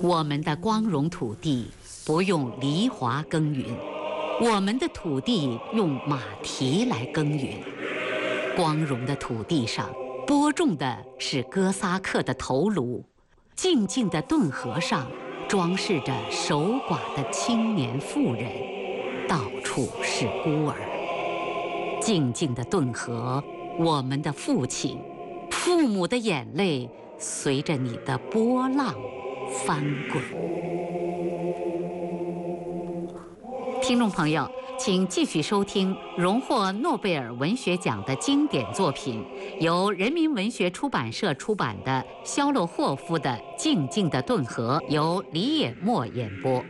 我们的光荣土地不用犁铧耕耘，我们的土地用马蹄来耕耘。光荣的土地上播种的是哥萨克的头颅，静静的顿河上装饰着守寡的青年妇人，到处是孤儿。静静的顿河，我们的父亲，父母的眼泪随着你的波浪翻滚。听众朋友，请继续收听荣获诺贝尔文学奖的经典作品，由人民文学出版社出版的肖洛霍夫的《静静的顿河》，由李野墨演播。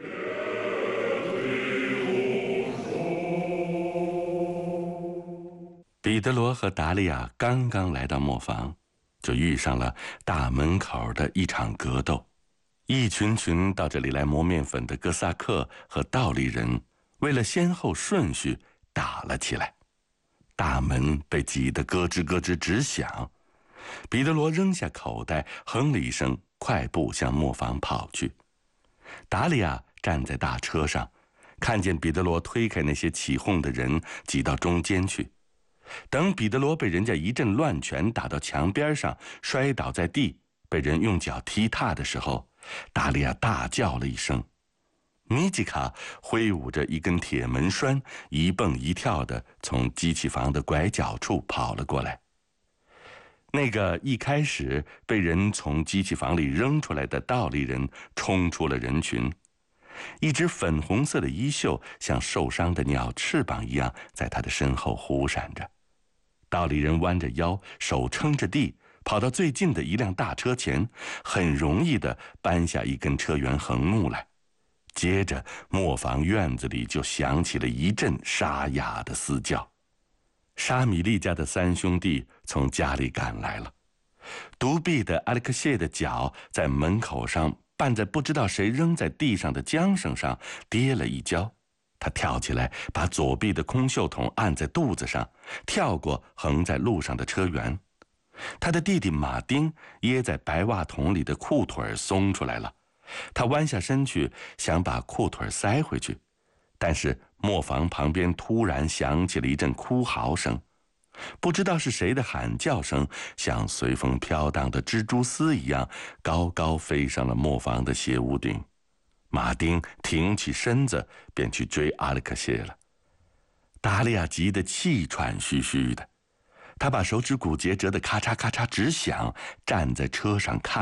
彼得罗和达利亚刚刚来到磨坊，就遇上了大门口的一场格斗。一群群到这里来磨面粉的哥萨克和道利人为了先后顺序打了起来，大门被挤得咯吱咯吱直响。彼得罗扔下口袋，哼了一声，快步向磨坊跑去。达利亚站在大车上，看见彼得罗推开那些起哄的人，挤到中间去。等彼得罗被人家一阵乱拳打到墙边上，摔倒在地，被人用脚踢踏的时候，达利亚大叫了一声。米吉卡挥舞着一根铁门栓，一蹦一跳地从机器房的拐角处跑了过来。那个一开始被人从机器房里扔出来的道利人冲出了人群，一只粉红色的衣袖像受伤的鸟翅膀一样在他的身后忽闪着。道利人弯着腰，手撑着地，跑到最近的一辆大车前，很容易地搬下一根车辕横木来。接着磨坊院子里就响起了一阵沙哑的嘶叫。沙米利家的三兄弟从家里赶来了。独臂的阿列克谢的脚在门口上绊在不知道谁扔在地上的缰绳上跌了一跤，他跳起来把左臂的空袖筒按在肚子上，跳过横在路上的车辕。他的弟弟马丁掖在白袜筒里的裤腿松出来了，他弯下身去想把裤腿塞回去，但是磨坊旁边突然响起了一阵哭嚎声，不知道是谁的喊叫声，像随风飘荡的蜘蛛丝一样高高飞上了磨坊的斜屋顶。马丁挺起身子便去追阿列克谢了。达利亚急得气喘吁吁的，他把手指骨节折得咔嚓咔嚓直响，站在车上看